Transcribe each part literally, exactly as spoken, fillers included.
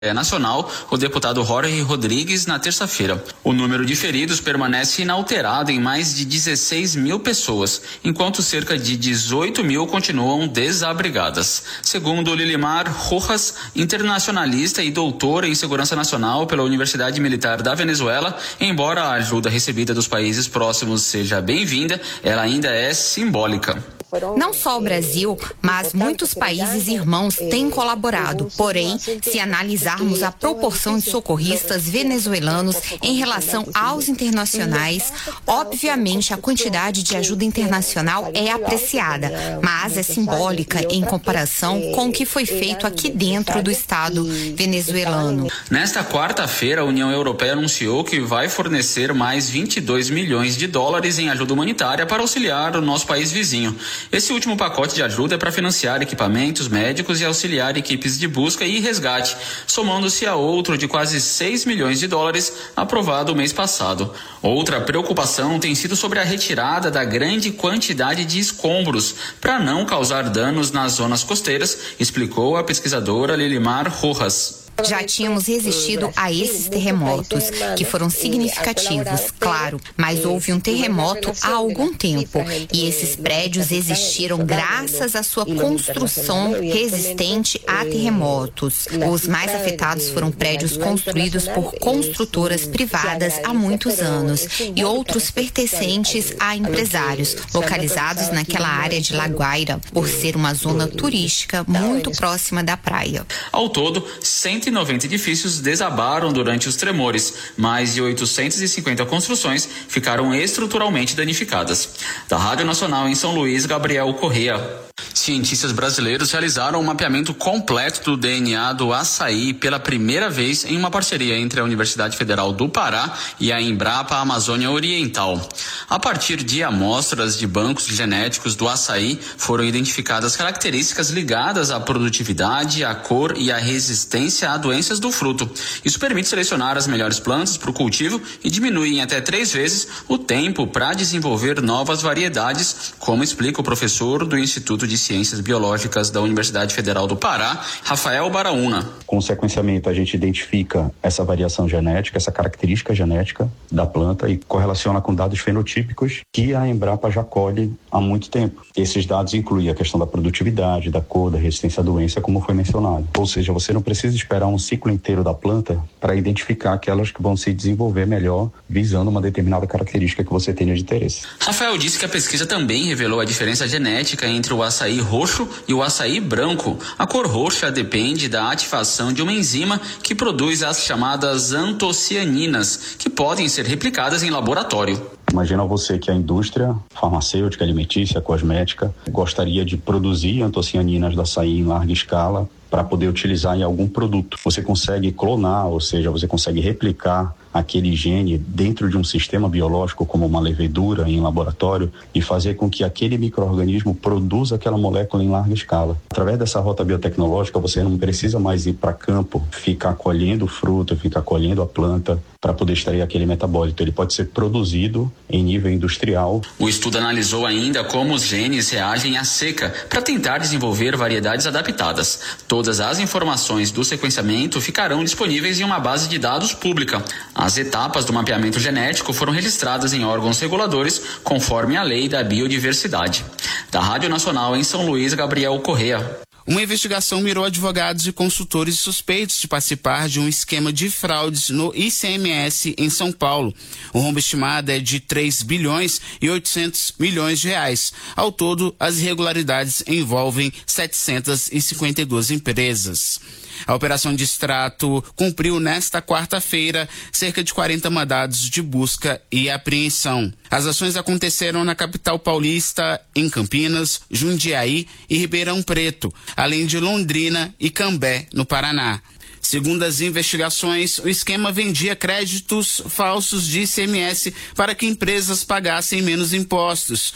Nacional, o deputado Jorge Rodrigues, na terça-feira. O número de feridos permanece inalterado em mais de dezesseis mil pessoas, enquanto cerca de dezoito mil continuam desabrigadas. Segundo Lilimar Rojas, internacionalista e doutora em segurança nacional pela Universidade Militar da Venezuela, embora a ajuda recebida dos países próximos seja bem-vinda, ela ainda é simbólica. Não só o Brasil, mas muitos países irmãos têm colaborado. Porém, se analisarmos a proporção de socorristas venezuelanos em relação aos internacionais, obviamente a quantidade de ajuda internacional é apreciada, mas é simbólica em comparação com o que foi feito aqui dentro do Estado venezuelano. Nesta quarta-feira, a União Europeia anunciou que vai fornecer mais vinte e dois milhões de dólares em ajuda humanitária para auxiliar o nosso país vizinho. Esse último pacote de ajuda é para financiar equipamentos médicos e auxiliar equipes de busca e resgate, somando-se a outro de quase seis milhões de dólares aprovado o mês passado. Outra preocupação tem sido sobre a retirada da grande quantidade de escombros para não causar danos nas zonas costeiras, explicou a pesquisadora Lilimar Rojas. Já tínhamos resistido a esses terremotos, que foram significativos, claro, mas houve um terremoto há algum tempo e esses prédios existiram graças à sua construção resistente a terremotos. Os mais afetados foram prédios construídos por construtoras privadas há muitos anos e outros pertencentes a empresários, localizados naquela área de La Guaira, por ser uma zona turística muito próxima da praia. Ao todo, cento e noventa edifícios desabaram durante os tremores. Mais de oitocentas e cinquenta construções ficaram estruturalmente danificadas. Da Rádio Nacional em São Luís, Gabriel Correa. Cientistas brasileiros realizaram um mapeamento completo do D N A do açaí pela primeira vez em uma parceria entre a Universidade Federal do Pará e a Embrapa Amazônia Oriental. A partir de amostras de bancos genéticos do açaí, foram identificadas características ligadas à produtividade, à cor e à resistência a doenças do fruto. Isso permite selecionar as melhores plantas para o cultivo e diminui em até três vezes o tempo para desenvolver novas variedades, como explica o professor do Instituto de Ciências Biológicas da Universidade Federal do Pará, Rafael Baraúna. Com o sequenciamento, a gente identifica essa variação genética, essa característica genética da planta e correlaciona com dados fenotípicos que a Embrapa já colhe há muito tempo. Esses dados incluem a questão da produtividade, da cor, da resistência à doença, como foi mencionado. Ou seja, você não precisa esperar um ciclo inteiro da planta para identificar aquelas que vão se desenvolver melhor, visando uma determinada característica que você tenha de interesse. Rafael disse que a pesquisa também revelou a diferença genética entre o açaí roxo e o açaí branco. A cor roxa depende da ativação de uma enzima que produz as chamadas antocianinas, que podem ser replicadas em laboratório. Imagina você que a indústria farmacêutica, alimentícia, cosmética gostaria de produzir antocianinas do açaí em larga escala para poder utilizar em algum produto. Você consegue clonar, ou seja, você consegue replicar aquele gene dentro de um sistema biológico, como uma levedura em laboratório, e fazer com que aquele micro-organismo produza aquela molécula em larga escala. Através dessa rota biotecnológica, você não precisa mais ir para campo, ficar colhendo o fruto, ficar colhendo a planta para poder extrair aquele metabólito. Ele pode ser produzido em nível industrial. O estudo analisou ainda como os genes reagem à seca para tentar desenvolver variedades adaptadas. Todas as informações do sequenciamento ficarão disponíveis em uma base de dados pública. As etapas do mapeamento genético foram registradas em órgãos reguladores, conforme a Lei da Biodiversidade. Da Rádio Nacional em São Luís, Gabriel Correa. Uma investigação mirou advogados e consultores suspeitos de participar de um esquema de fraudes no I C M S em São Paulo. O rombo estimado é de três bilhões e oitocentos milhões de reais. Ao todo, as irregularidades envolvem setecentas e cinquenta e duas empresas. A operação de extrato cumpriu nesta quarta-feira cerca de quarenta mandados de busca e apreensão. As ações aconteceram na capital paulista, em Campinas, Jundiaí e Ribeirão Preto, além de Londrina e Cambé, no Paraná. Segundo as investigações, o esquema vendia créditos falsos de I C M S para que empresas pagassem menos impostos.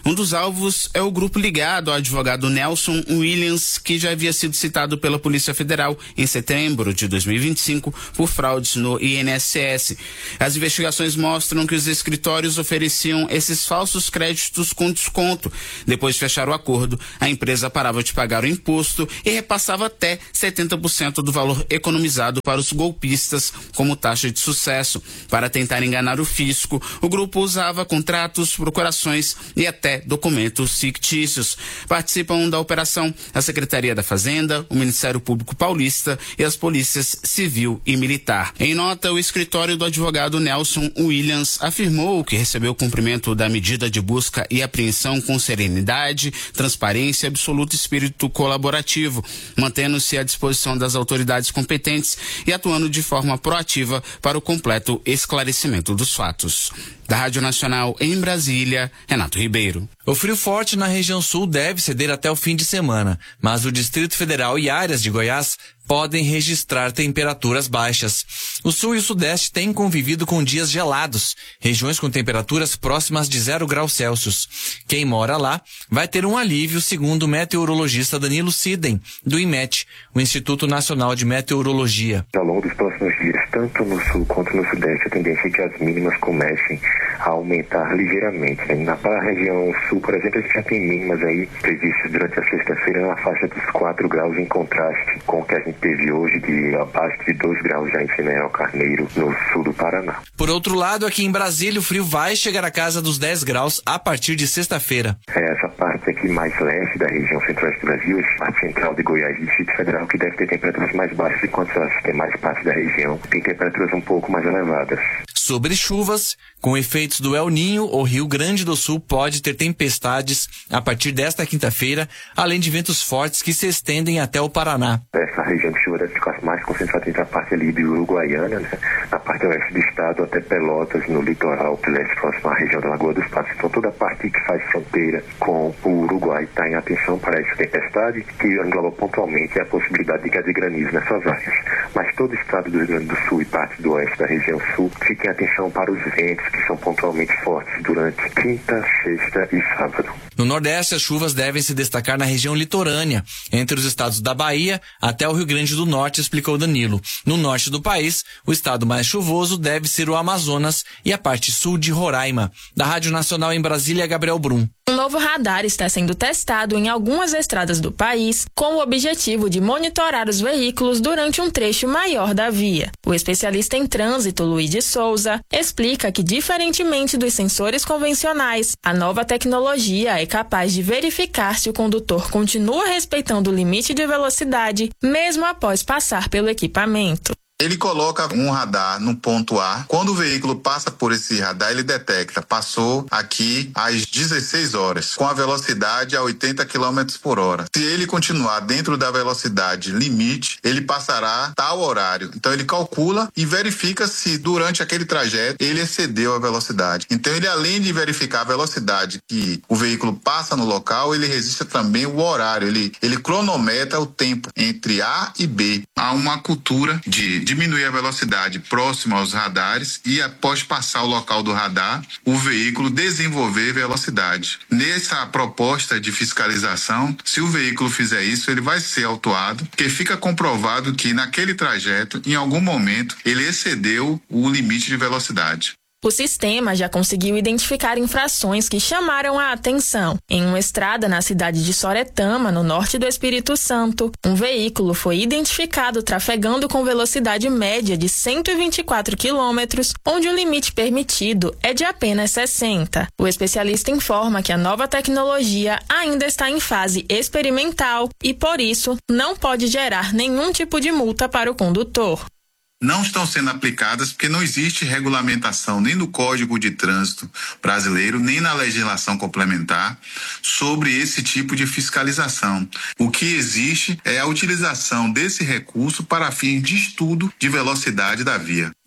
Um dos alvos é o grupo ligado ao advogado Nelson Williams, que já havia sido citado pela Polícia Federal em setembro de dois mil e vinte e cinco por fraudes no I N S S. As investigações mostram que os escritórios ofereciam esses falsos créditos com desconto. Depois de fechar o acordo, a empresa parava de pagar o imposto e repassava até setenta por cento do valor economizado para os golpistas como taxa de sucesso. Para tentar enganar o fisco, o grupo usava contratos, procurações e até documentos fictícios. Participam da operação a Secretaria da Fazenda, o Ministério Público Paulista e as polícias civil e militar. Em nota, o escritório do advogado Nelson Williams afirmou que recebeu o cumprimento da medida de busca e apreensão com serenidade, transparência e absoluto espírito colaborativo, mantendo-se à disposição das autoridades competentes e atuando de forma proativa para o completo esclarecimento dos fatos. Da Rádio Nacional em Brasília, Renato Ribeiro. O frio forte na região sul deve ceder até o fim de semana, mas o Distrito Federal e áreas de Goiás podem registrar temperaturas baixas. O sul e o sudeste têm convivido com dias gelados, regiões com temperaturas próximas de zero graus Celsius. Quem mora lá vai ter um alívio, segundo o meteorologista Danilo Siden, do IMET, o Instituto Nacional de Meteorologia. Ao longo dos próximos dias, tanto no sul quanto no sudeste, a tendência é que as mínimas comecem a aumentar ligeiramente. Na região sul, por exemplo, a gente já tem mínimas aí previstas durante a sexta-feira na faixa dos quatro graus, em contraste com o que a gente teve hoje de abaixo de dois graus já em General Carneiro, no sul do Paraná. Por outro lado, aqui em Brasília, o frio vai chegar à casa dos dez graus a partir de sexta-feira. É essa parte aqui mais leste da região centro-oeste do Brasil, essa parte central de Goiás e Distrito Federal, que deve ter temperaturas mais baixas, enquanto as demais partes da região tem temperaturas um pouco mais elevadas. Sobre chuvas, com efeitos do El Ninho, o Rio Grande do Sul pode ter tempestades a partir desta quinta-feira, além de ventos fortes que se estendem até o Paraná. Essa região de chuva deve ficar mais concentrada entre a parte ali de Uruguaiana, né? Na parte oeste do estado, até Pelotas, no litoral leste, próximo à região da Lagoa dos Patos. Então toda a parte que faz fronteira com o Uruguai está em atenção para essa tempestade, que engloba pontualmente a possibilidade de queda de granizo nessas áreas. Mas todo o estado do Rio Grande do Sul e parte do oeste da região sul, fiquem atenção para os ventos que são pontualmente fortes durante quinta, sexta e sábado. No Nordeste, as chuvas devem se destacar na região litorânea, entre os estados da Bahia até o Rio Grande do Norte, explicou Danilo. No norte do país, o estado mais chuvoso deve ser o Amazonas e a parte sul de Roraima. Da Rádio Nacional em Brasília, Gabriel Brum. Um novo radar está sendo testado em algumas estradas do país, com o objetivo de monitorar os veículos durante um trecho maior da via. O especialista em trânsito, Luiz de Souza, explica que, diferentemente dos sensores convencionais, a nova tecnologia é capaz de verificar se o condutor continua respeitando o limite de velocidade, mesmo após passar pelo equipamento. Ele coloca um radar no ponto A. Quando o veículo passa por esse radar, ele detecta, passou aqui às dezesseis horas, com a velocidade a oitenta quilômetros por hora. Se ele continuar dentro da velocidade limite, ele passará tal horário. Então ele calcula e verifica se durante aquele trajeto ele excedeu a velocidade. Então ele, além de verificar a velocidade que o veículo passa no local, ele registra também o horário. Ele, ele cronometra o tempo entre A e B. Há uma cultura de diminuir a velocidade próxima aos radares e, após passar o local do radar, o veículo desenvolver velocidade. Nessa proposta de fiscalização, se o veículo fizer isso, ele vai ser autuado, porque fica comprovado que naquele trajeto, em algum momento, ele excedeu o limite de velocidade. O sistema já conseguiu identificar infrações que chamaram a atenção. Em uma estrada na cidade de Soretama, no norte do Espírito Santo, um veículo foi identificado trafegando com velocidade média de cento e vinte e quatro quilômetros, onde o limite permitido é de apenas sessenta. O especialista informa que a nova tecnologia ainda está em fase experimental e, por isso, não pode gerar nenhum tipo de multa para o condutor. Não estão sendo aplicadas porque não existe regulamentação nem no Código de Trânsito brasileiro, nem na legislação complementar sobre esse tipo de fiscalização. O que existe é a utilização desse recurso para fins de estudo de velocidade da via.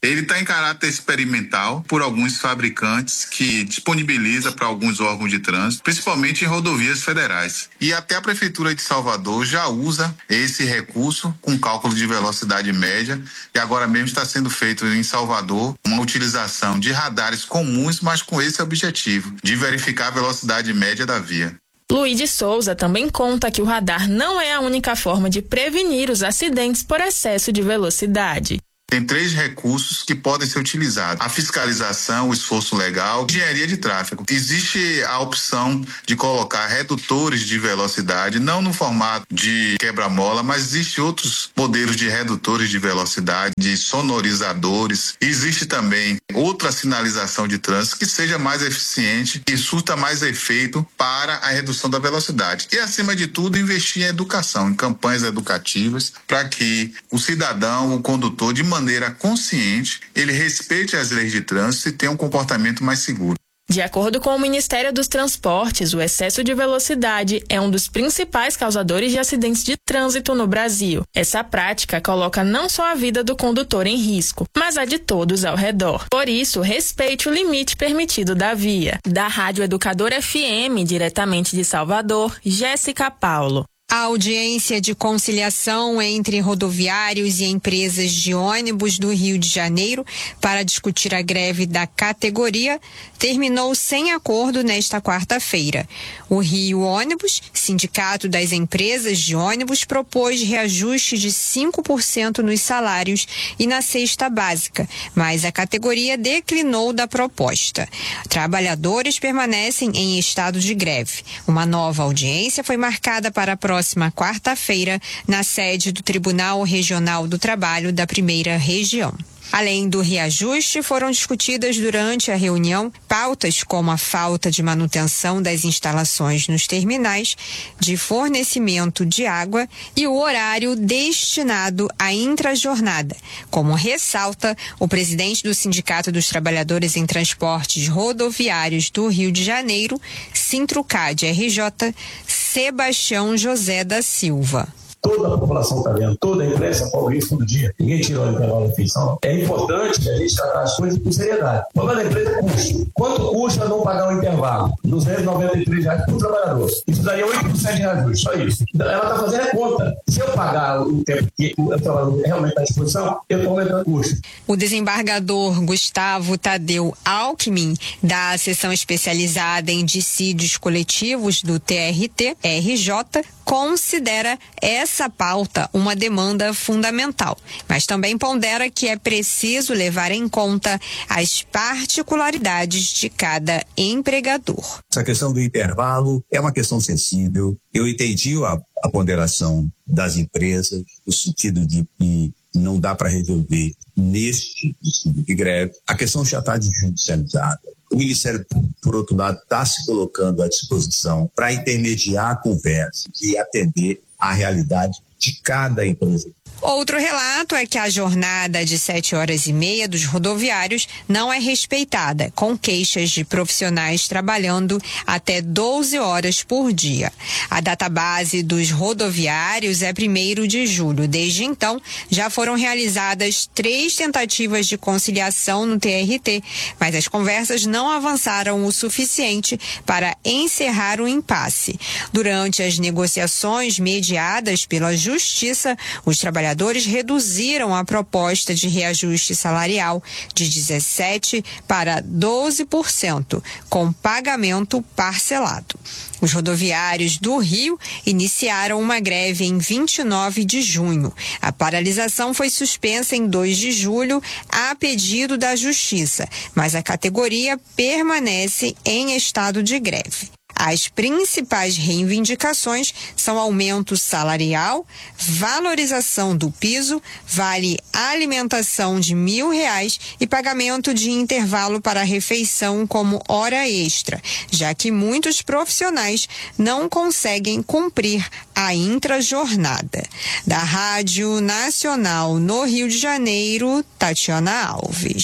Ele está em caráter experimental por alguns fabricantes que disponibiliza para alguns órgãos de trânsito, principalmente em rodovias federais. E até a Prefeitura de Salvador já usa esse recurso com cálculo de velocidade média, e agora mesmo está sendo feito em Salvador uma utilização de radares comuns, mas com esse objetivo, de verificar a velocidade média da via. Luiz de Souza também conta que o radar não é a única forma de prevenir os acidentes por excesso de velocidade. Tem três recursos que podem ser utilizados: a fiscalização, o esforço legal, engenharia de tráfego. Existe a opção de colocar redutores de velocidade, não no formato de quebra-mola, mas existe outros modelos de redutores de velocidade, de sonorizadores. Existe também outra sinalização de trânsito que seja mais eficiente e surta mais efeito para a redução da velocidade. E, acima de tudo, investir em educação, em campanhas educativas, para que o cidadão, o condutor, de maneira consciente, ele respeite as leis de trânsito e tenha um comportamento mais seguro. De acordo com o Ministério dos Transportes, o excesso de velocidade é um dos principais causadores de acidentes de trânsito no Brasil. Essa prática coloca não só a vida do condutor em risco, mas a de todos ao redor. Por isso, respeite o limite permitido da via. Da Rádio Educadora F M, diretamente de Salvador, Jéssica Paulo. A audiência de conciliação entre rodoviários e empresas de ônibus do Rio de Janeiro para discutir a greve da categoria terminou sem acordo nesta quarta-feira. O Rio Ônibus, sindicato das empresas de ônibus, propôs reajuste de cinco por cento nos salários e na cesta básica, mas a categoria declinou da proposta. Trabalhadores permanecem em estado de greve. Uma nova audiência foi marcada para a próxima próxima quarta-feira na sede do Tribunal Regional do Trabalho da Primeira Região. Além do reajuste, foram discutidas durante a reunião pautas como a falta de manutenção das instalações nos terminais, de fornecimento de água e o horário destinado à intrajornada, como ressalta o presidente do Sindicato dos Trabalhadores em Transportes Rodoviários do Rio de Janeiro, Sintrucad R J, Sebastião José da Silva. Toda a população está vendo, toda a imprensa falou isso todo dia. Ninguém tirou o intervalo da refeição. É importante a gente tratar as coisas com seriedade. O problema da empresa é custo. Quanto custa não pagar o intervalo? duzentos e noventa e três reais por trabalhador. Isso daria oito por cento de reajuste, só isso. Ela está fazendo a conta. Se eu pagar o tempo que o trabalhador realmente está à disposição, eu estou aumentando o custo. O desembargador Gustavo Tadeu Alckmin, da seção especializada em dissídios coletivos do T R T R J, considera essa pauta uma demanda fundamental, mas também pondera que é preciso levar em conta as particularidades de cada empregador. Essa questão do intervalo é uma questão sensível. Eu entendi a, a ponderação das empresas, no sentido de que não dá para resolver neste tipo de greve. A questão já está judicializada. O Ministério, por outro lado, está se colocando à disposição para intermediar a conversa e atender à realidade de cada empresa. Outro relato é que a jornada de sete horas e meia dos rodoviários não é respeitada, com queixas de profissionais trabalhando até doze horas por dia. A data base dos rodoviários é primeiro de julho. Desde então, já foram realizadas três tentativas de conciliação no T R T, mas as conversas não avançaram o suficiente para encerrar o impasse. Durante as negociações mediadas pela Justiça, os trabalhadores reduziram a proposta de reajuste salarial de dezessete por cento para doze por cento, com pagamento parcelado. Os rodoviários do Rio iniciaram uma greve em vinte e nove de junho. A paralisação foi suspensa em dois de julho a pedido da Justiça, mas a categoria permanece em estado de greve. As principais reivindicações são aumento salarial, valorização do piso, vale alimentação de mil reais e pagamento de intervalo para a refeição como hora extra, já que muitos profissionais não conseguem cumprir a intrajornada. Da Rádio Nacional no Rio de Janeiro, Tatiana Alves.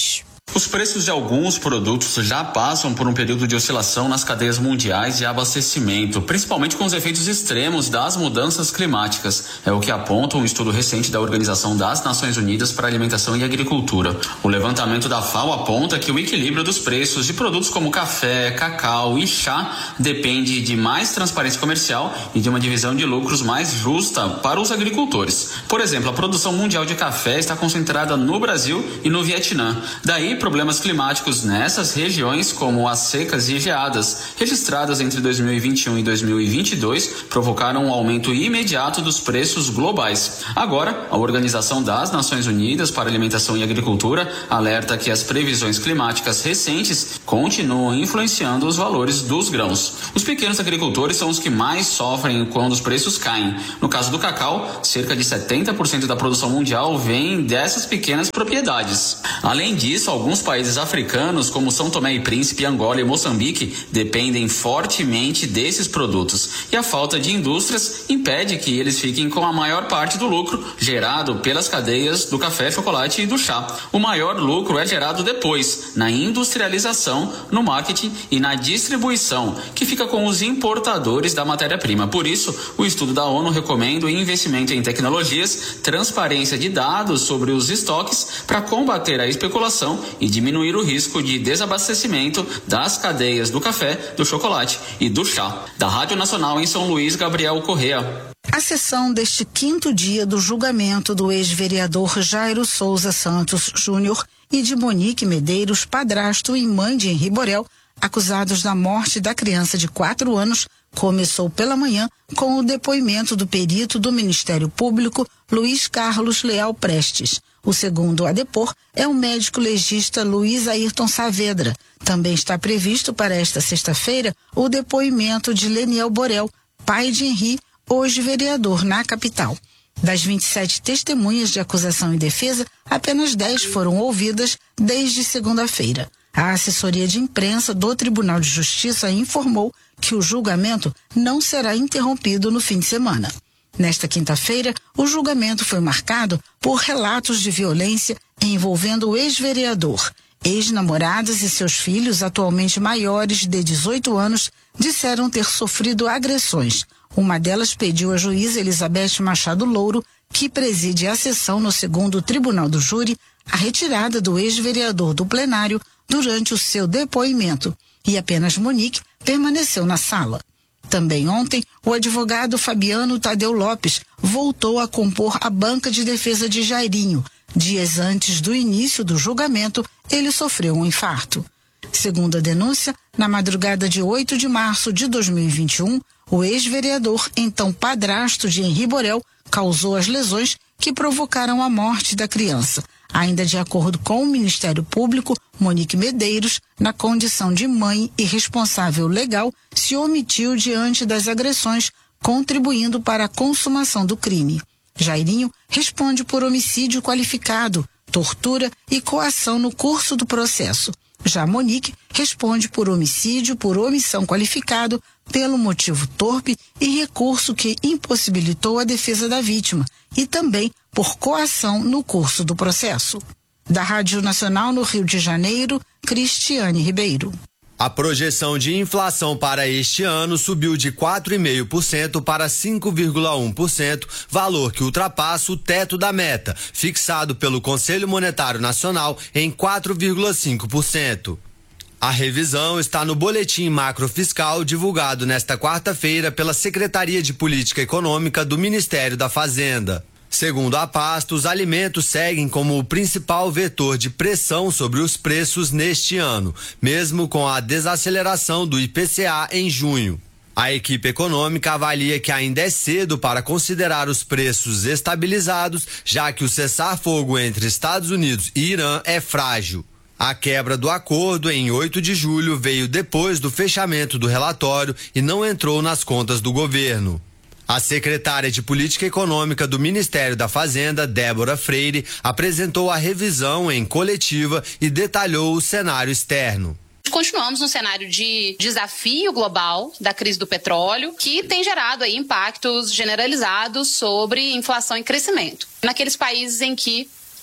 Os preços de alguns produtos já passam por um período de oscilação nas cadeias mundiais de abastecimento, principalmente com os efeitos extremos das mudanças climáticas. É o que aponta um estudo recente da Organização das Nações Unidas para Alimentação e Agricultura. O levantamento da F A O aponta que o equilíbrio dos preços de produtos como café, cacau e chá depende de mais transparência comercial e de uma divisão de lucros mais justa para os agricultores. Por exemplo, a produção mundial de café está concentrada no Brasil e no Vietnã. Daí, problemas climáticos nessas regiões, como as secas e geadas, registradas entre dois mil e vinte e um e dois mil e vinte e dois, provocaram um aumento imediato dos preços globais. Agora, a Organização das Nações Unidas para Alimentação e Agricultura alerta que as previsões climáticas recentes continuam influenciando os valores dos grãos. Os pequenos agricultores são os que mais sofrem quando os preços caem. No caso do cacau, cerca de setenta por cento da produção mundial vem dessas pequenas propriedades. Além disso, alguns Alguns países africanos, como São Tomé e Príncipe, Angola e Moçambique, dependem fortemente desses produtos. E a falta de indústrias impede que eles fiquem com a maior parte do lucro gerado pelas cadeias do café, chocolate e do chá. O maior lucro é gerado depois, na industrialização, no marketing e na distribuição, que fica com os importadores da matéria-prima. Por isso, o estudo da ONU recomenda o investimento em tecnologias, transparência de dados sobre os estoques para combater a especulação e diminuir o risco de desabastecimento das cadeias do café, do chocolate e do chá. Da Rádio Nacional em São Luís, Gabriel Correa. A sessão deste quinto dia do julgamento do ex-vereador Jairo Souza Santos Júnior e de Monique Medeiros, padrasto e mãe de Henri Borel, acusados da morte da criança de quatro anos, começou pela manhã com o depoimento do perito do Ministério Público, Luiz Carlos Leal Prestes. O segundo a depor é o médico legista Luiz Ayrton Saavedra. Também está previsto para esta sexta-feira o depoimento de Leniel Borel, pai de Henri, hoje vereador na capital. Das vinte e sete testemunhas de acusação e defesa, apenas dez foram ouvidas desde segunda-feira. A assessoria de imprensa do Tribunal de Justiça informou que o julgamento não será interrompido no fim de semana. Nesta quinta-feira, o julgamento foi marcado por relatos de violência envolvendo o ex-vereador. Ex-namoradas e seus filhos, atualmente maiores de dezoito anos, disseram ter sofrido agressões. Uma delas pediu à juíza Elizabeth Machado Louro, que preside a sessão no segundo Tribunal do Júri, a retirada do ex-vereador do plenário durante o seu depoimento. E apenas Monique permaneceu na sala. Também ontem, o advogado Fabiano Tadeu Lopes voltou a compor a banca de defesa de Jairinho. Dias antes do início do julgamento, ele sofreu um infarto. Segundo a denúncia, na madrugada de oito de março de dois mil e vinte e um, o ex-vereador, então padrasto de Henri Borel, causou as lesões que provocaram a morte da criança. Ainda de acordo com o Ministério Público, Monique Medeiros, na condição de mãe e responsável legal, se omitiu diante das agressões, contribuindo para a consumação do crime. Jairinho responde por homicídio qualificado, tortura e coação no curso do processo. Já Monique responde por homicídio por omissão qualificado, pelo motivo torpe e recurso que impossibilitou a defesa da vítima, e também por coação no curso do processo. Da Rádio Nacional no Rio de Janeiro, Cristiane Ribeiro. A projeção de inflação para este ano subiu de quatro vírgula cinco por cento para cinco vírgula um por cento, valor que ultrapassa o teto da meta, fixado pelo Conselho Monetário Nacional em quatro vírgula cinco por cento. A revisão está no boletim macrofiscal divulgado nesta quarta-feira pela Secretaria de Política Econômica do Ministério da Fazenda. Segundo a pasta, os alimentos seguem como o principal vetor de pressão sobre os preços neste ano, mesmo com a desaceleração do I P C A em junho. A equipe econômica avalia que ainda é cedo para considerar os preços estabilizados, já que o cessar-fogo entre Estados Unidos e Irã é frágil. A quebra do acordo em oito de julho veio depois do fechamento do relatório e não entrou nas contas do governo. A secretária de Política Econômica do Ministério da Fazenda, Débora Freire, apresentou a revisão em coletiva e detalhou o cenário externo. Continuamos no cenário de desafio global da crise do petróleo, que tem gerado aí impactos generalizados sobre inflação e crescimento. Naqueles países em que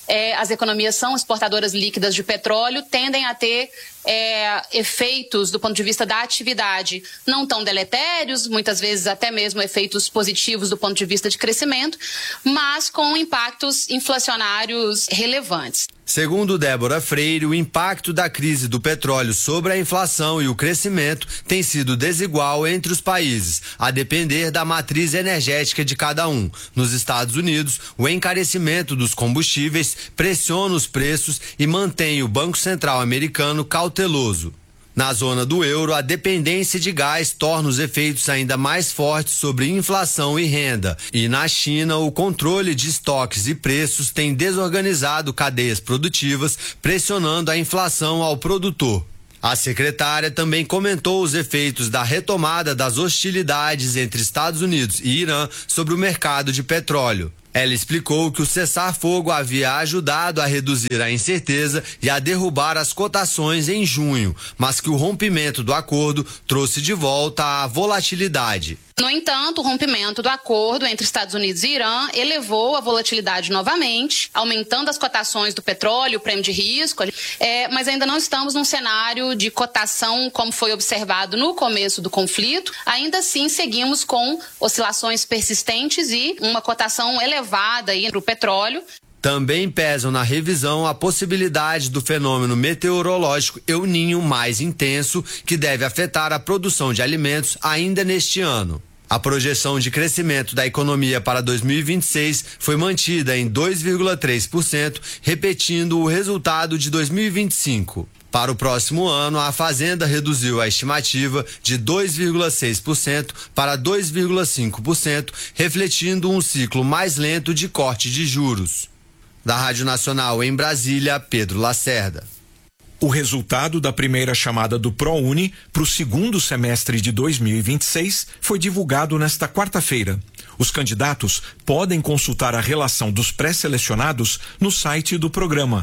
é, as economias são exportadoras líquidas de petróleo, tendem a ter é, efeitos do ponto de vista da atividade não tão deletérios, muitas vezes até mesmo efeitos positivos do ponto de vista de crescimento, mas com impactos inflacionários relevantes. Segundo Débora Freire, o impacto da crise do petróleo sobre a inflação e o crescimento tem sido desigual entre os países, a depender da matriz energética de cada um. Nos Estados Unidos, o encarecimento dos combustíveis pressiona os preços e mantém o Banco Central americano cauteloso. Na zona do euro, a dependência de gás torna os efeitos ainda mais fortes sobre inflação e renda. E na China, o controle de estoques e preços tem desorganizado cadeias produtivas, pressionando a inflação ao produtor. A secretária também comentou os efeitos da retomada das hostilidades entre Estados Unidos e Irã sobre o mercado de petróleo. Ela explicou que o cessar-fogo havia ajudado a reduzir a incerteza e a derrubar as cotações em junho, mas que o rompimento do acordo trouxe de volta a volatilidade. No entanto, o rompimento do acordo entre Estados Unidos e Irã elevou a volatilidade novamente, aumentando as cotações do petróleo, o prêmio de risco, é, mas ainda não estamos num cenário de cotação como foi observado no começo do conflito. Ainda assim, seguimos com oscilações persistentes e uma cotação elevada para o petróleo. Também pesam na revisão a possibilidade do fenômeno meteorológico El Niño mais intenso, que deve afetar a produção de alimentos ainda neste ano. A projeção de crescimento da economia para dois mil e vinte e seis foi mantida em dois vírgula três por cento, repetindo o resultado de dois mil e vinte e cinco. Para o próximo ano, a Fazenda reduziu a estimativa de dois vírgula seis por cento para dois vírgula cinco por cento, refletindo um ciclo mais lento de corte de juros. Da Rádio Nacional em Brasília, Pedro Lacerda. O resultado da primeira chamada do ProUni para o segundo semestre de dois mil e vinte e seis foi divulgado nesta quarta-feira. Os candidatos podem consultar a relação dos pré-selecionados no site do programa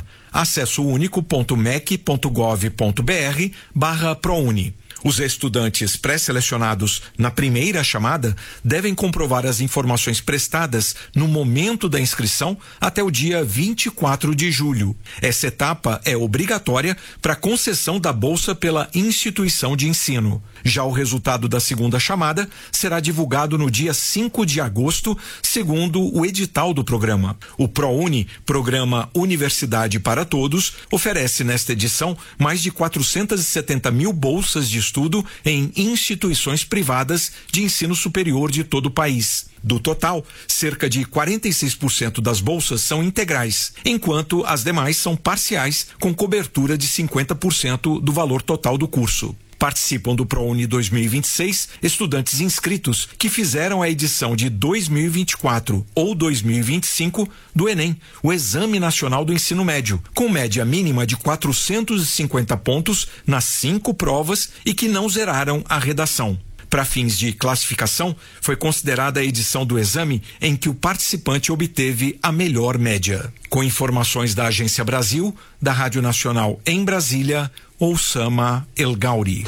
acessounico.mec.gov.br barra ProUni. Os estudantes pré-selecionados na primeira chamada devem comprovar as informações prestadas no momento da inscrição até o dia vinte e quatro de julho. Essa etapa é obrigatória para concessão da bolsa pela instituição de ensino. Já o resultado da segunda chamada será divulgado no dia cinco de agosto, segundo o edital do programa. O ProUni, Programa Universidade para Todos, oferece nesta edição mais de quatrocentas e setenta mil bolsas de estudo em instituições privadas de ensino superior de todo o país. Do total, cerca de quarenta e seis por cento das bolsas são integrais, enquanto as demais são parciais, com cobertura de cinquenta por cento do valor total do curso. Participam do ProUni dois mil e vinte e seis estudantes inscritos que fizeram a edição de dois mil e vinte e quatro ou dois mil e vinte e cinco do Enem, o Exame Nacional do Ensino Médio, com média mínima de quatrocentos e cinquenta pontos nas cinco provas e que não zeraram a redação. Para fins de classificação, foi considerada a edição do exame em que o participante obteve a melhor média. Com informações da Agência Brasil, da Rádio Nacional em Brasília, Oussama El Gauri.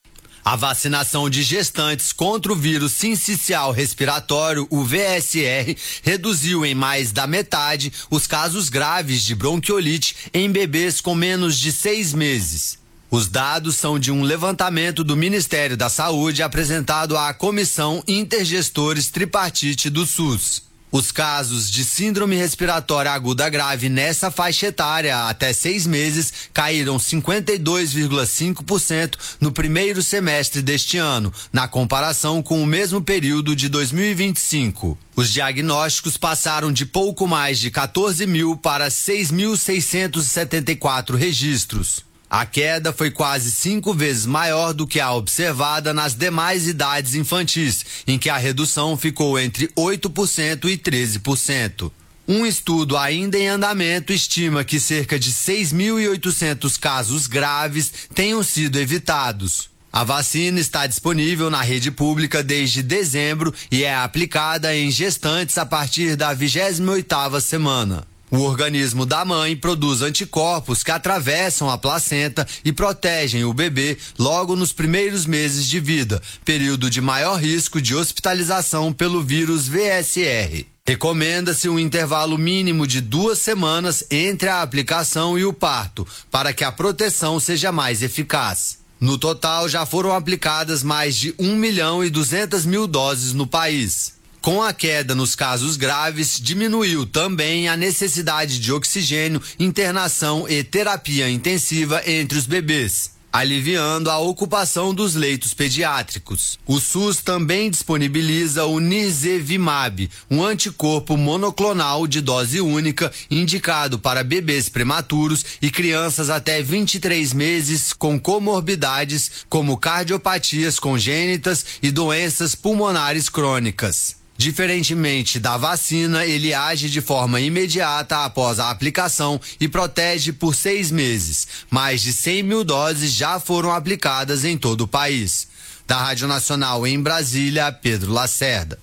A vacinação de gestantes contra o vírus sincicial respiratório, o V S R, reduziu em mais da metade os casos graves de bronquiolite em bebês com menos de seis meses. Os dados são de um levantamento do Ministério da Saúde apresentado à Comissão Intergestores Tripartite do SUS. Os casos de síndrome respiratória aguda grave nessa faixa etária até seis meses caíram cinquenta e dois vírgula cinco por cento no primeiro semestre deste ano, na comparação com o mesmo período de dois mil e vinte e cinco. Os diagnósticos passaram de pouco mais de quatorze mil para seis mil seiscentos e setenta e quatro registros. A queda foi quase cinco vezes maior do que a observada nas demais idades infantis, em que a redução ficou entre oito por cento e treze por cento. Um estudo ainda em andamento estima que cerca de seis mil e oitocentos casos graves tenham sido evitados. A vacina está disponível na rede pública desde dezembro e é aplicada em gestantes a partir da vigésima oitava semana. O organismo da mãe produz anticorpos que atravessam a placenta e protegem o bebê logo nos primeiros meses de vida, período de maior risco de hospitalização pelo vírus V S R. Recomenda-se um intervalo mínimo de duas semanas entre a aplicação e o parto, para que a proteção seja mais eficaz. No total, já foram aplicadas mais de um milhão e duzentas mil doses no país. Com a queda nos casos graves, diminuiu também a necessidade de oxigênio, internação e terapia intensiva entre os bebês, aliviando a ocupação dos leitos pediátricos. O SUS também disponibiliza o Nirsevimab, um anticorpo monoclonal de dose única indicado para bebês prematuros e crianças até vinte e três meses com comorbidades como cardiopatias congênitas e doenças pulmonares crônicas. Diferentemente da vacina, ele age de forma imediata após a aplicação e protege por seis meses. Mais de cem mil doses já foram aplicadas em todo o país. Da Rádio Nacional em Brasília, Pedro Lacerda.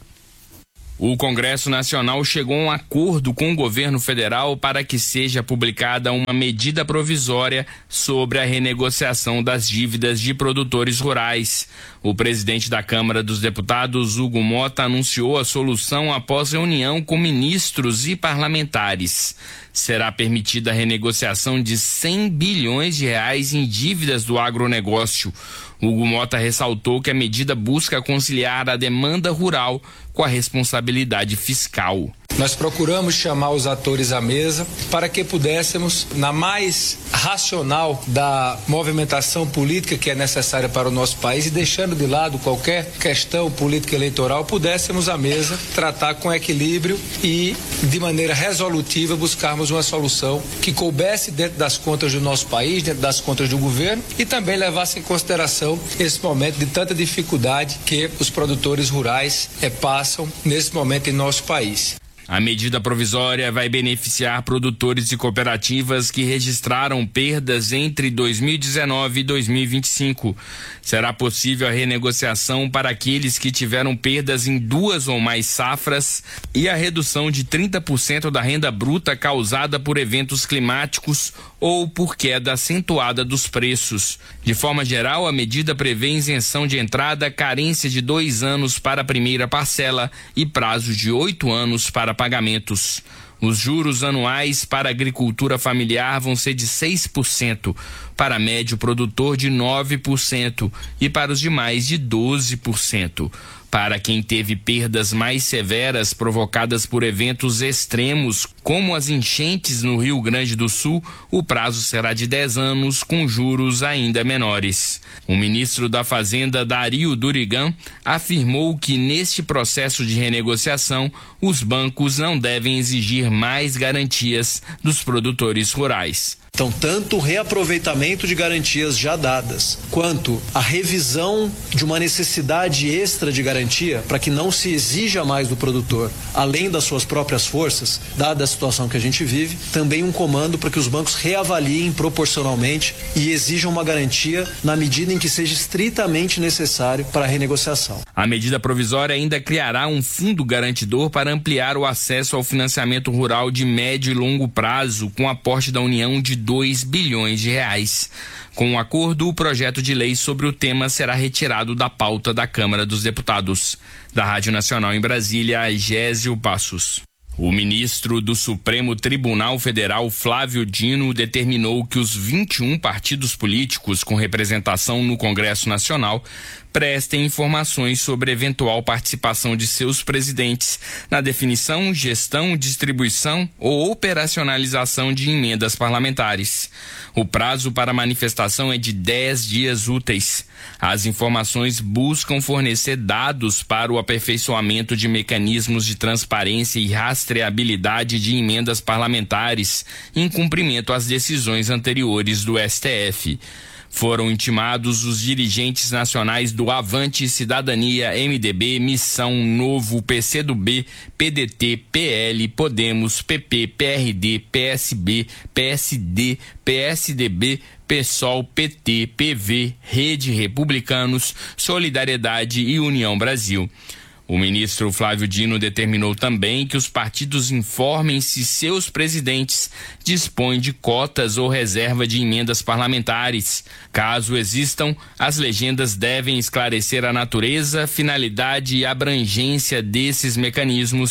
O Congresso Nacional chegou a um acordo com o governo federal para que seja publicada uma medida provisória sobre a renegociação das dívidas de produtores rurais. O presidente da Câmara dos Deputados, Hugo Mota, anunciou a solução após reunião com ministros e parlamentares. Será permitida a renegociação de cem bilhões de reais em dívidas do agronegócio. Hugo Mota ressaltou que a medida busca conciliar a demanda rural com a responsabilidade fiscal. Nós procuramos chamar os atores à mesa para que pudéssemos, na mais racional da movimentação política que é necessária para o nosso país e deixando de lado qualquer questão política eleitoral, pudéssemos à mesa tratar com equilíbrio e de maneira resolutiva buscarmos uma solução que coubesse dentro das contas do nosso país, dentro das contas do governo e também levasse em consideração esse momento de tanta dificuldade que os produtores rurais é, passam nesse momento em nosso país. A medida provisória vai beneficiar produtores e cooperativas que registraram perdas entre dois mil e dezenove e dois mil e vinte e cinco. Será possível a renegociação para aqueles que tiveram perdas em duas ou mais safras e a redução de trinta por cento da renda bruta causada por eventos climáticos ou por queda acentuada dos preços. De forma geral, a medida prevê isenção de entrada, carência de dois anos para a primeira parcela e prazo de oito anos para pagamentos. Os juros anuais para a agricultura familiar vão ser de seis por cento, para médio produtor de nove por cento e para os demais de doze por cento. Para quem teve perdas mais severas provocadas por eventos extremos, como as enchentes no Rio Grande do Sul, o prazo será de dez anos, com juros ainda menores. O ministro da Fazenda, Dario Durigan, afirmou que neste processo de renegociação, os bancos não devem exigir mais garantias dos produtores rurais. Então, tanto o reaproveitamento de garantias já dadas, quanto a revisão de uma necessidade extra de garantia para que não se exija mais do produtor, além das suas próprias forças, dada a situação que a gente vive, também um comando para que os bancos reavaliem proporcionalmente e exijam uma garantia na medida em que seja estritamente necessário para a renegociação. A medida provisória ainda criará um fundo garantidor para ampliar o acesso ao financiamento rural de médio e longo prazo, com aporte da União de dois bilhões de reais. Com o acordo, o projeto de lei sobre o tema será retirado da pauta da Câmara dos Deputados. Da Rádio Nacional em Brasília, Gésio Passos. O ministro do Supremo Tribunal Federal, Flávio Dino, determinou que os vinte e um partidos políticos com representação no Congresso Nacional prestem informações sobre eventual participação de seus presidentes na definição, gestão, distribuição ou operacionalização de emendas parlamentares. O prazo para manifestação é de dez dias úteis. As informações buscam fornecer dados para o aperfeiçoamento de mecanismos de transparência e rastreabilidade de emendas parlamentares em cumprimento às decisões anteriores do S T F. Foram intimados os dirigentes nacionais do Avante, Cidadania, M D B, Missão, Novo, P C do B, P D T, P L, Podemos, P P, P R D, P S B, P S D, P S D B, PSOL, P T, P V, Rede, Republicanos, Solidariedade e União Brasil. O ministro Flávio Dino determinou também que os partidos informem se seus presidentes dispõem de cotas ou reserva de emendas parlamentares. Caso existam, as legendas devem esclarecer a natureza, finalidade e abrangência desses mecanismos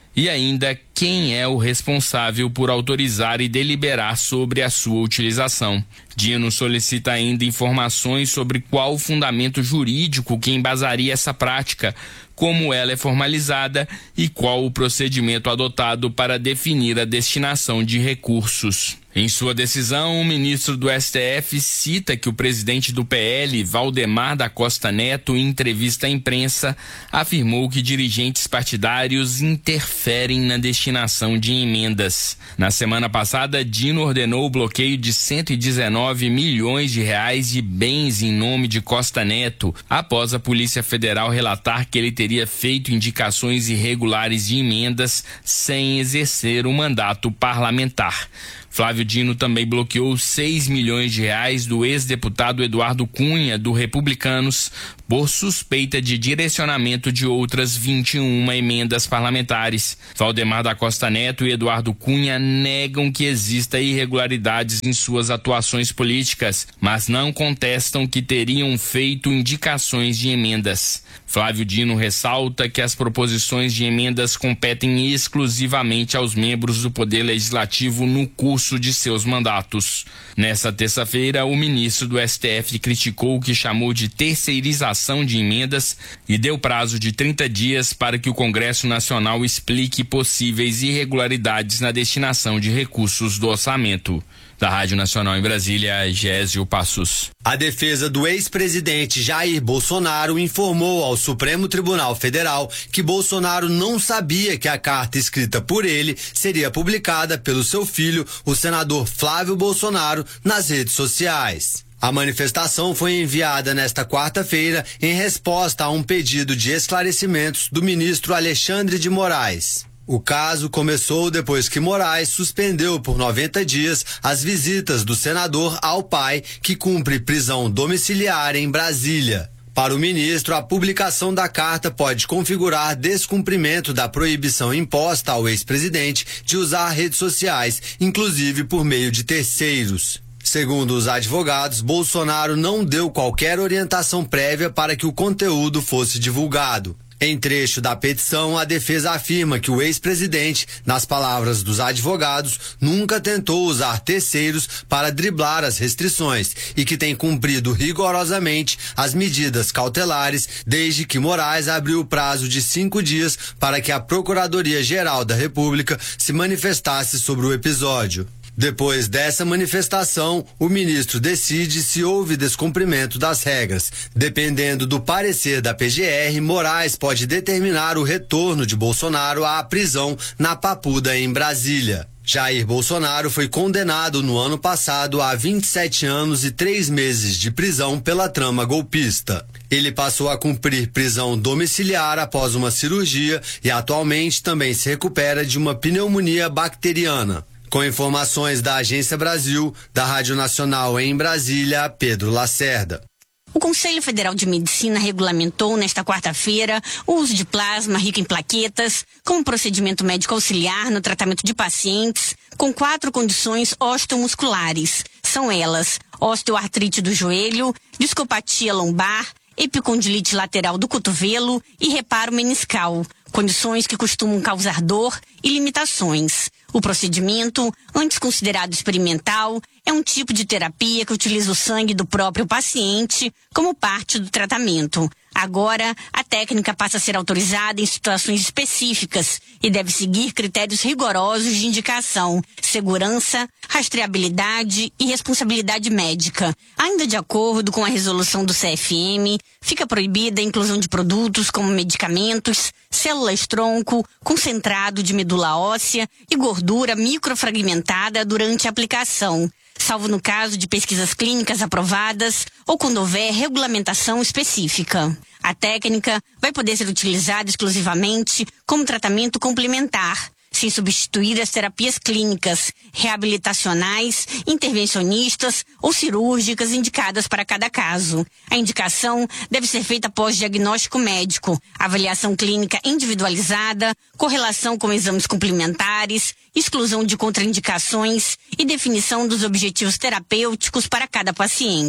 e ainda quem é o responsável por autorizar e deliberar sobre a sua utilização. Dino solicita ainda informações sobre qual o fundamento jurídico que embasaria essa prática, como ela é formalizada e qual o procedimento adotado para definir a destinação de recursos. Em sua decisão, o ministro do S T F cita que o presidente do P L, Valdemar da Costa Neto, em entrevista à imprensa, afirmou que dirigentes partidários interferem na destinação de emendas. Na semana passada, Dino ordenou o bloqueio de cento e dezenove milhões de reais de bens em nome de Costa Neto, após a Polícia Federal relatar que ele teria feito indicações irregulares de emendas sem exercer o mandato parlamentar. Flávio Dino também bloqueou seis milhões de reais do ex-deputado Eduardo Cunha, do Republicanos, por suspeita de direcionamento de outras vinte e uma emendas parlamentares. Valdemar da Costa Neto e Eduardo Cunha negam que exista irregularidades em suas atuações políticas, mas não contestam que teriam feito indicações de emendas. Flávio Dino ressalta que as proposições de emendas competem exclusivamente aos membros do Poder Legislativo no curso de seus mandatos. Nessa terça-feira, o ministro do S T F criticou o que chamou de terceirização de emendas e deu prazo de trinta dias para que o Congresso Nacional explique possíveis irregularidades na destinação de recursos do orçamento. Da Rádio Nacional em Brasília, Gésio Passos. A defesa do ex-presidente Jair Bolsonaro informou ao Supremo Tribunal Federal que Bolsonaro não sabia que a carta escrita por ele seria publicada pelo seu filho, o senador Flávio Bolsonaro, nas redes sociais. A manifestação foi enviada nesta quarta-feira em resposta a um pedido de esclarecimentos do ministro Alexandre de Moraes. O caso começou depois que Moraes suspendeu por noventa dias as visitas do senador ao pai, que cumpre prisão domiciliar em Brasília. Para o ministro, a publicação da carta pode configurar descumprimento da proibição imposta ao ex-presidente de usar redes sociais, inclusive por meio de terceiros. Segundo os advogados, Bolsonaro não deu qualquer orientação prévia para que o conteúdo fosse divulgado. Em trecho da petição, a defesa afirma que o ex-presidente, nas palavras dos advogados, nunca tentou usar terceiros para driblar as restrições e que tem cumprido rigorosamente as medidas cautelares desde que Moraes abriu o prazo de cinco dias para que a Procuradoria-Geral da República se manifestasse sobre o episódio. Depois dessa manifestação, o ministro decide se houve descumprimento das regras. Dependendo do parecer da P G R, Moraes pode determinar o retorno de Bolsonaro à prisão na Papuda, em Brasília. Jair Bolsonaro foi condenado no ano passado a vinte e sete anos e três meses de prisão pela trama golpista. Ele passou a cumprir prisão domiciliar após uma cirurgia e atualmente também se recupera de uma pneumonia bacteriana. Com informações da Agência Brasil, da Rádio Nacional em Brasília, Pedro Lacerda. O Conselho Federal de Medicina regulamentou nesta quarta-feira o uso de plasma rico em plaquetas como procedimento médico auxiliar no tratamento de pacientes com quatro condições osteomusculares. São elas: osteoartrite do joelho, discopatia lombar, epicondilite lateral do cotovelo e reparo meniscal, condições que costumam causar dor e limitações. O procedimento, antes considerado experimental, é um tipo de terapia que utiliza o sangue do próprio paciente como parte do tratamento. Agora, a técnica passa a ser autorizada em situações específicas e deve seguir critérios rigorosos de indicação, segurança, rastreabilidade e responsabilidade médica. Ainda de acordo com a resolução do C F M, fica proibida a inclusão de produtos como medicamentos, células-tronco, concentrado de medula óssea e gordura microfragmentada durante a aplicação, salvo no caso de pesquisas clínicas aprovadas ou quando houver regulamentação específica. A técnica vai poder ser utilizada exclusivamente como tratamento complementar, sem substituir as terapias clínicas, reabilitacionais, intervencionistas ou cirúrgicas indicadas para cada caso. A indicação deve ser feita após diagnóstico médico, avaliação clínica individualizada, correlação com exames complementares, exclusão de contraindicações e definição dos objetivos terapêuticos para cada paciente.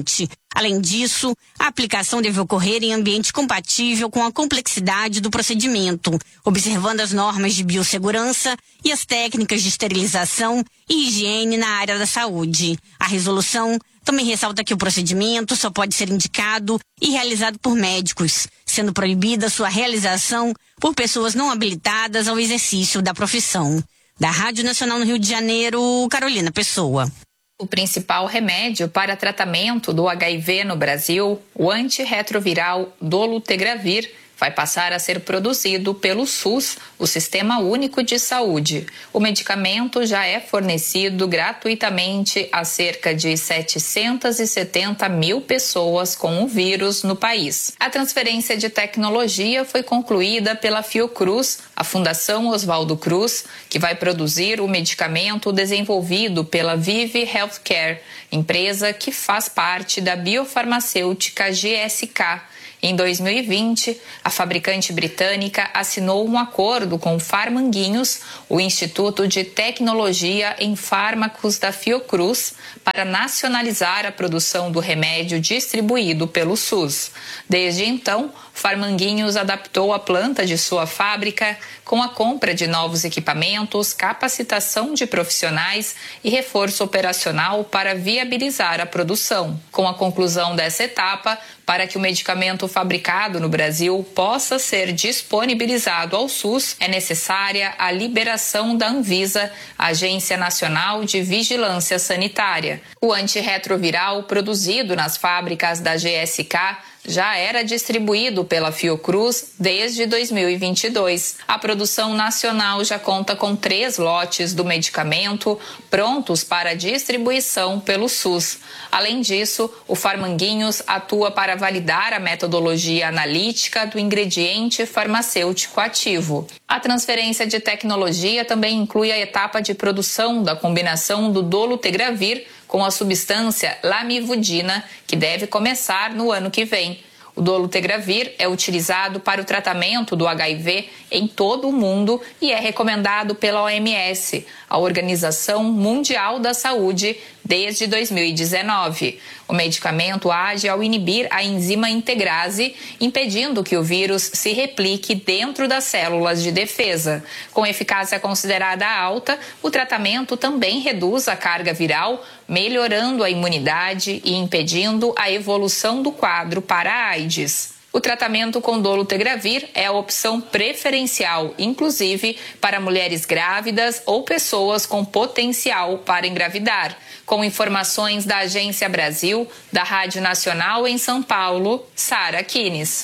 Além disso, a aplicação deve ocorrer em ambiente compatível com a complexidade do procedimento, observando as normas de biossegurança e as técnicas de esterilização e higiene na área da saúde. A resolução também ressalta que o procedimento só pode ser indicado e realizado por médicos, sendo proibida sua realização por pessoas não habilitadas ao exercício da profissão. Da Rádio Nacional no Rio de Janeiro, Carolina Pessoa. O principal remédio para tratamento do H I V no Brasil, o antirretroviral dolutegravir, vai passar a ser produzido pelo SUS, o Sistema Único de Saúde. O medicamento já é fornecido gratuitamente a cerca de setecentas e setenta mil pessoas com o vírus no país. A transferência de tecnologia foi concluída pela Fiocruz, a Fundação Oswaldo Cruz, que vai produzir o medicamento desenvolvido pela Vive Healthcare, empresa que faz parte da biofarmacêutica G S K. Em dois mil e vinte, a fabricante britânica assinou um acordo com o Pharmanguinhos, o Instituto de Tecnologia em Fármacos da Fiocruz, para nacionalizar a produção do remédio distribuído pelo SUS. Desde então, Pharmanguinhos adaptou a planta de sua fábrica com a compra de novos equipamentos, capacitação de profissionais e reforço operacional para viabilizar a produção. Com a conclusão dessa etapa, para que o medicamento fabricado no Brasil possa ser disponibilizado ao SUS, é necessária a liberação da Anvisa, Agência Nacional de Vigilância Sanitária. O antirretroviral produzido nas fábricas da G S K já era distribuído pela Fiocruz desde dois mil e vinte e dois. A produção nacional já conta com três lotes do medicamento prontos para distribuição pelo SUS. Além disso, o Pharmanguinhos atua para validar a metodologia analítica do ingrediente farmacêutico ativo. A transferência de tecnologia também inclui a etapa de produção da combinação do dolutegravir com a substância lamivudina, que deve começar no ano que vem. O dolutegravir é utilizado para o tratamento do H I V em todo o mundo e é recomendado pela O M S, a Organização Mundial da Saúde, desde dois mil e dezenove. O medicamento age ao inibir a enzima integrase, impedindo que o vírus se replique dentro das células de defesa. Com eficácia considerada alta, o tratamento também reduz a carga viral, melhorando a imunidade e impedindo a evolução do quadro para a AIDS. O tratamento com dolutegravir é a opção preferencial, inclusive para mulheres grávidas ou pessoas com potencial para engravidar. Com informações da Agência Brasil, da Rádio Nacional em São Paulo, Sara Kines.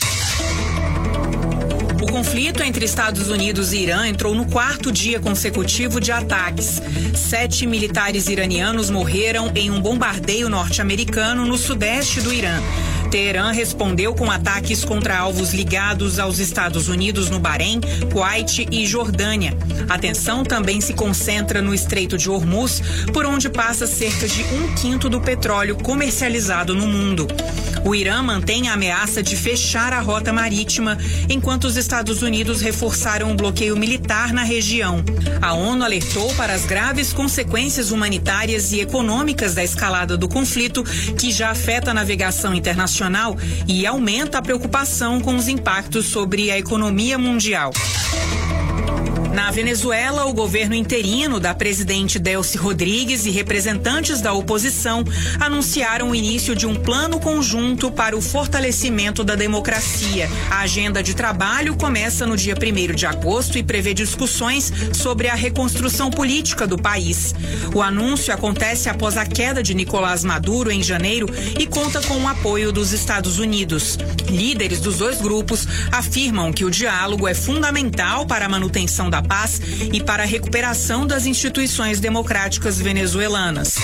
O conflito entre Estados Unidos e Irã entrou no quarto dia consecutivo de ataques. Sete militares iranianos morreram em um bombardeio norte-americano no sudeste do Irã. Teherã respondeu com ataques contra alvos ligados aos Estados Unidos no Bahrein, Kuwait e Jordânia. A tensão também se concentra no Estreito de Hormuz, por onde passa cerca de um quinto do petróleo comercializado no mundo. O Irã mantém a ameaça de fechar a rota marítima, enquanto os Estados Unidos reforçaram o bloqueio militar na região. A ONU alertou para as graves consequências humanitárias e econômicas da escalada do conflito, que já afeta a navegação internacional e aumenta a preocupação com os impactos sobre a economia mundial. Na Venezuela, o governo interino da presidente Delcy Rodrigues e representantes da oposição anunciaram o início de um plano conjunto para o fortalecimento da democracia. A agenda de trabalho começa no dia primeiro de agosto e prevê discussões sobre a reconstrução política do país. O anúncio acontece após a queda de Nicolás Maduro em janeiro e conta com o apoio dos Estados Unidos. Líderes dos dois grupos afirmam que o diálogo é fundamental para a manutenção da paz e para a recuperação das instituições democráticas venezuelanas.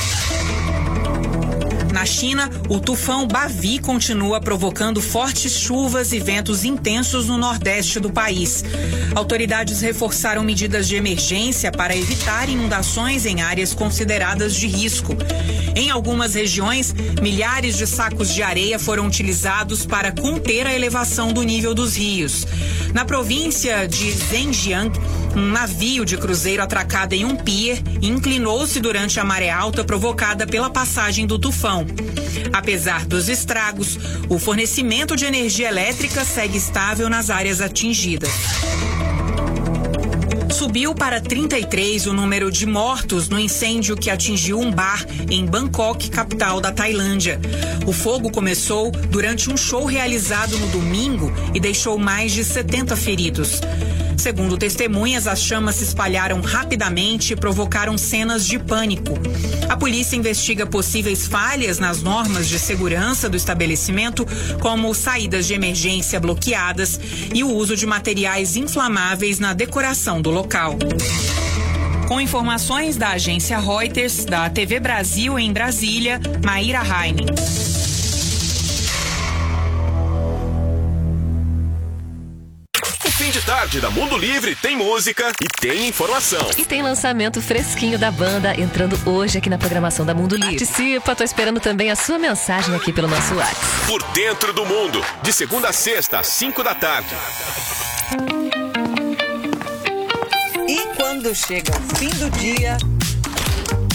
Na China, o tufão Bavi continua provocando fortes chuvas e ventos intensos no nordeste do país. Autoridades reforçaram medidas de emergência para evitar inundações em áreas consideradas de risco. Em algumas regiões, milhares de sacos de areia foram utilizados para conter a elevação do nível dos rios. Na província de Zhejiang, um navio de cruzeiro atracado em um pier inclinou-se durante a maré alta provocada pela passagem do tufão. Apesar dos estragos, o fornecimento de energia elétrica segue estável nas áreas atingidas. Subiu para trinta e três o número de mortos no incêndio que atingiu um bar em Bangkok, capital da Tailândia. O fogo começou durante um show realizado no domingo e deixou mais de setenta feridos. Segundo testemunhas, as chamas se espalharam rapidamente e provocaram cenas de pânico. A polícia investiga possíveis falhas nas normas de segurança do estabelecimento, como saídas de emergência bloqueadas e o uso de materiais inflamáveis na decoração do local. Com informações da agência Reuters, da T V Brasil em Brasília, Maíra Heine. Fim de tarde da Mundo Livre tem música e tem informação. E tem lançamento fresquinho da banda entrando hoje aqui na programação da Mundo Livre. Participa, tô esperando também a sua mensagem aqui pelo nosso WhatsApp. Por Dentro do Mundo, de segunda a sexta, às cinco da tarde. E quando chega o fim do dia,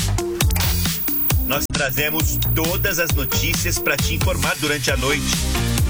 nós trazemos todas as notícias para te informar durante a noite.